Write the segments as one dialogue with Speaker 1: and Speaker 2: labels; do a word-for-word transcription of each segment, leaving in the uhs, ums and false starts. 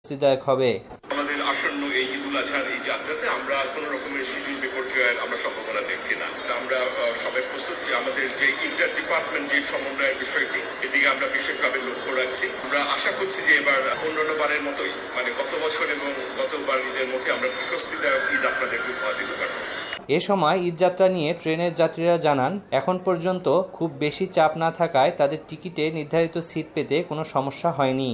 Speaker 1: স্বস্তিদায়ক হবে।
Speaker 2: আমাদের আসন্ন এই ঈদুল আজহার এই যাত্রাতে আমরা কোন রকমের শিডিউল বিপর্যয়ের আমরা সম্ভাবনা দেখছি না। আমরা সবাই প্রস্তুত যে আমাদের যে ইন্টার ডিপার্টমেন্ট যে সমন্বয়ের বিষয়টি এদিকে আমরা বিশেষভাবে লক্ষ্য রাখছি। আমরা আশা করছি যে এবার অন্যান্য বারের মতোই মানে গত বছর এবং গতবার ঈদের মধ্যে আমরা স্বস্তিদায়ক ঈদ আপনাদেরকে উপহার দিতে পারবো।
Speaker 1: এ সময় ঈদযাত্রা নিয়ে ট্রেনের যাত্রীরা জানান, এখন পর্যন্ত খুব বেশি চাপ না থাকায় তাদের টিকিটে নির্ধারিত সিট পেতে কোনো সমস্যা হয়নি।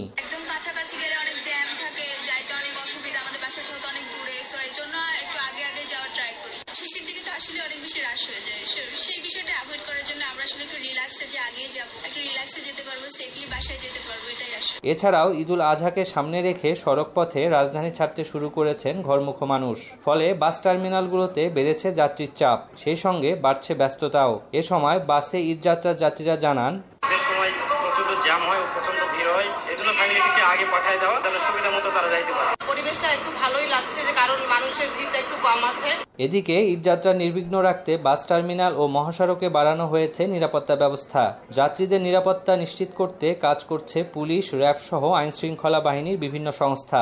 Speaker 1: এছাড়াও ঈদুল আজহাকে সামনে রেখে সড়ক পথে রাজধানী ছাড়তে শুরু করেছেন ঘরমুখো মানুষ। ফলে বাস টার্মিনালগুলোতে বেড়েছে যাত্রীর চাপ, সেই সঙ্গে বাড়ছে ব্যস্ততাও। এ সময় বাসে ঈদযাত্রার যাত্রীরা জানান,
Speaker 3: সময় প্রচন্ড জ্যাম হয়, প্রচন্ড ভিড় হয়, এজন্য ফ্যামিলিটিকে আগে পাঠিয়ে দেওয়া যেন সুবিধা মতো তারা যাইতে পারে। পরিবেশটা একটু ভালোই লাগছে যে কারণ মানুষের ভিড়টা একটু কম আছে।
Speaker 1: এদিকে ঈদযাত্রা নির্বিঘ্ন রাখতে বাস টার্মিনাল ও মহাসড়কে বাড়ানো হয়েছে নিরাপত্তা ব্যবস্থা। যাত্রীদের নিরাপত্তা নিশ্চিত করতে কাজ করছে পুলিশ, র্যাব সহ আইনশৃঙ্খলা বাহিনীর বিভিন্ন সংস্থা।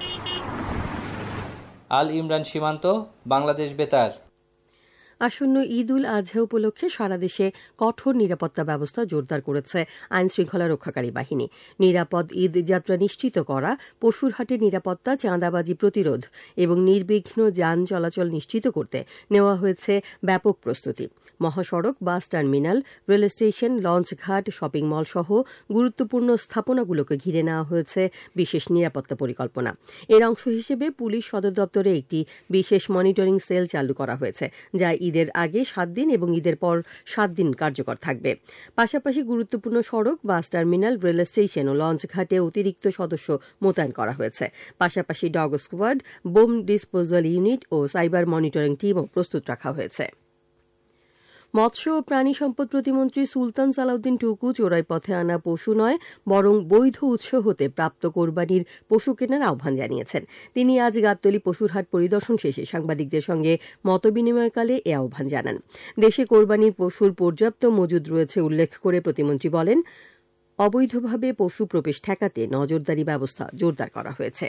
Speaker 1: আল ইমরান সীমান্ত, বাংলাদেশ বেতার।
Speaker 4: আসন্ন ঈদ উল আজহা উপলক্ষে সারা দেশে কঠোর নিরাপত্তা ব্যবস্থা জোরদার করেছে আইনশৃঙ্খলা রক্ষাকারী বাহিনী। নিরাপদ ঈদ যাত্রা নিশ্চিত করা, পশুর হাটের নিরাপত্তা, চাঁদাবাজি প্রতিরোধ এবং নির্বিঘ্ন যান চলাচল নিশ্চিত করতে নেওয়া হয়েছে ব্যাপক প্রস্তুতি। মহাসড়ক, bus terminal, rail station, লঞ্চঘাট, shopping mall সহ গুরুত্বপূর্ণ স্থাপনাগুলোকে ঘিরে নেওয়া হয়েছে বিশেষ নিরাপত্তা পরিকল্পনা। এর অংশ হিসেবে পুলিশ সদর দপ্তরে একটি বিশেষ মনিটরিং সেল চালু করা হয়েছে, যা ঈদের আগে সাত দিন এবং ঈদের পর সাত দিন কার্যকর থাকবে। পাশাপাশি গুরুত্বপূর্ণ সড়ক, বাস টার্মিনাল, রেল স্টেশন ও লঞ্চঘাটে অতিরিক্ত সদস্য মোতায়েন করা হয়েছে। পাশাপাশি dog squad, bomb disposal unit ও সাইবার মনিটরিং টিমও প্রস্তুত রাখা হয়েছে। মৎস্য ও প্রাণী সম্পদ প্রতিমন্ত্রী সুলতান সালাউদ্দিন টুকু চোরাই পথে আনা পশু নয়, বরং বৈধ উৎস হতে প্রাপ্ত কোরবানির পশু কেনার আহ্বান জানিয়েছেন। তিনি আজ গাবতলী পশুর হাট পরিদর্শন শেষে সাংবাদিকদের সঙ্গে মতবিনিময়কালে এ আহ্বান জানান। দেশে কোরবানির পশুর পর্যাপ্ত মজুদ রয়েছে উল্লেখ করে প্রতিমন্ত্রী বলেন, অবৈধভাবে পশু প্রবেশ ঠেকাতে নজরদারি ব্যবস্থা জোরদার করা হয়েছে।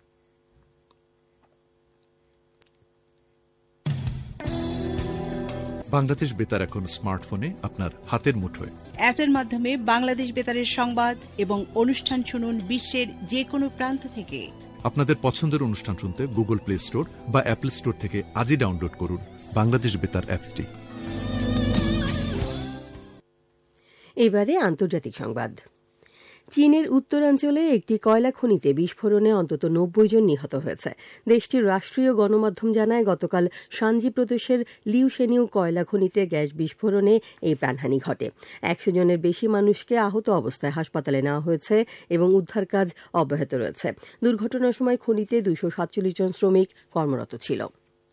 Speaker 5: বাংলাদেশ বেতার এখন স্মার্টফোনে আপনার হাতের মুঠোয়।
Speaker 6: অ্যাপের মাধ্যমে বাংলাদেশ বেতারের সংবাদ এবং অনুষ্ঠান শুনুন বিশ্বের যে কোনো প্রান্ত থেকে।
Speaker 5: আপনাদের পছন্দের অনুষ্ঠান শুনতে গুগল প্লে স্টোর বা অ্যাপল স্টোর থেকে আজই ডাউনলোড করুন বাংলাদেশ বেতার অ্যাপটি।
Speaker 4: এবারে আন্তর্জাতিক সংবাদ। চীনের উত্তরাঞ্চলে একটি কয়লা খনিতে বিস্ফোরণে অন্তত নব্বই জন নিহত হয়েছে। দেশটির রাষ্ট্রীয় গণমাধ্যম জানায়, গতকাল সানজি প্রদেশের লিউশেনিউ কয়লা খনিতে গ্যাস বিস্ফোরণে এই প্রাণহানি ঘটে। একশো জনের বেশি মানুষকে আহত অবস্থায় হাসপাতালে নেওয়া হয়েছে এবং উদ্ধার কাজ অব্যাহত রয়েছে। দুর্ঘটনার সময় খনিতে দুইশো সাতচল্লিশ জন শ্রমিক কর্মরত ছিল।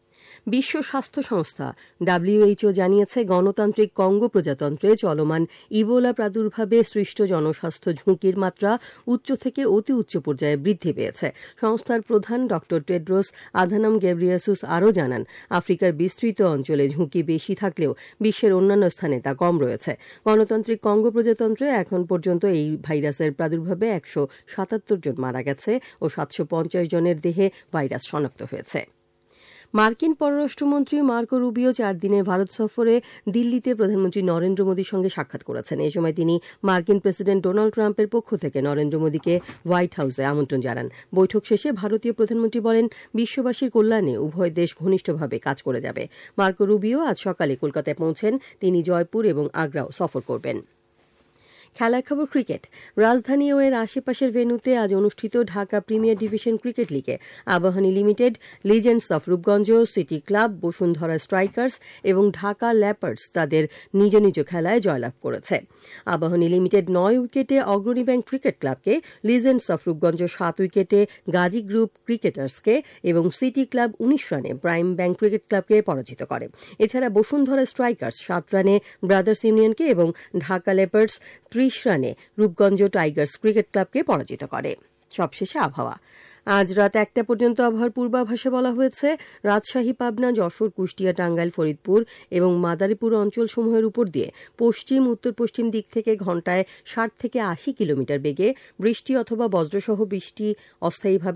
Speaker 4: বিশ্ব স্বাস্থ্য সংস্থা ডব্লিউএইচও জানিয়েছে, গণতান্ত্রিক কঙ্গো প্রজাতন্ত্রে চলমান ইবোলা প্রাদুর্ভাবে সৃষ্ট জনস্বাস্থ্য ঝুঁকির মাত্রা উচ্চ থেকে অতি উচ্চ পর্যায়ে বৃদ্ধি পেয়েছে। সংস্থার প্রধান ড টেড্রোস আধানম গেব্রিয়েসুস আরও জানান, আফ্রিকার বিস্তৃত অঞ্চলে ঝুঁকি বেশি থাকলেও বিশ্বের অন্যান্য স্থানে তা কম রয়েছে। গণতান্ত্রিক কঙ্গো প্রজাতন্ত্রে এখন পর্যন্ত এই ভাইরাসের প্রাদুর্ভাবে একশো সাতাত্তর জন মারা গেছে ও সাতশো পঞ্চাশ জনের দেহে ভাইরাস শনাক্ত হয়েছে। মার্কিন পররাষ্ট্রমন্ত্রী মার্কো রুবিও চার দিনের ভারত সফরে দিল্লিতে প্রধানমন্ত্রী নরেন্দ্র মোদীর সঙ্গে সাক্ষাৎ করেছেন। এই সময় তিনি মার্কিন প্রেসিডেন্ট ডোনাল্ড ট্রাম্পের পক্ষ থেকে নরেন্দ্র মোদীকে হোয়াইট হাউসে আমন্ত্রণ জানান। বৈঠক শেষে ভারতীয় প্রধানমন্ত্রী বলেন, বিশ্ববাসীর কল্যাণে উভয় দেশ ঘনিষ্ঠভাবে কাজ করে যাবে। মার্কো রুবিও আজ সকালে কলকাতায় পৌঁছেন। তিনি জয়পুর এবং আগ্রাও সফর করবেন। খেলার খবর ক্রিকেট। রাজধানী ও এর আশেপাশের ভেন্যুতে আজ অনুষ্ঠিত ঢাকা প্রিমিয়ার ডিভিশন ক্রিকেট লিগে Abahani limited, legends of Rupganj, city club, Bashundhara strikers এবং ঢাকা ল্যাপার্ডস তাদের নিজ নিজ খেলায় জয়লাভ করেছে। আবাহনী লিমিটেড নয় উইকেটে অগ্রণী ব্যাংক ক্রিকেট ক্লাবকে, লিজেন্ডস অফ রূপগঞ্জ সাত উইকেটে গাজী গ্রুপ ক্রিকেটার্সকে এবং সিটি ক্লাব উনিশ রানে প্রাইম ব্যাংক ক্রিকেট ক্লাবকে পরাজিত করে। এছাড়া বসুন্ধরা স্ট্রাইকার্স সাত রানে ব্রাদার্স ইউনিয়নকে এবং ঢাকা লেপার্ডস ত্রিশ রানে রূপগঞ্জ টাইগার্স ক্রিকেট ক্লাবকে পরাজিত করে। সবশেষে আবহাওয়া। আজ রাত একটা পর্যন্ত আবহাওয়ার পূর্বাভাসে বলা হয়েছে, রাজশাহী, পাবনা, যশোর, কুষ্টিয়া, টাঙ্গাইল, ফরিদপুর এবং মাদারীপুর অঞ্চলসমূহের উপর দিয়ে পশ্চিম উত্তর পশ্চিম দিক থেকে ঘণ্টায় ষাট থেকে আশি কিলোমিটার বেগে বৃষ্টি অথবা বজ্রসহ বৃষ্টি অস্থায়ীভাবে